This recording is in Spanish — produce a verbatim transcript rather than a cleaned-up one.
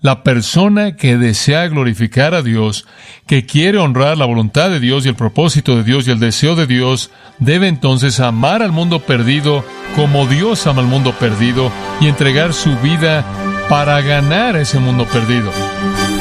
La persona que desea glorificar a Dios, que quiere honrar la voluntad de Dios y el propósito de Dios y el deseo de Dios, debe entonces amar al mundo perdido como Dios ama al mundo perdido y entregar su vida para ganar ese mundo perdido.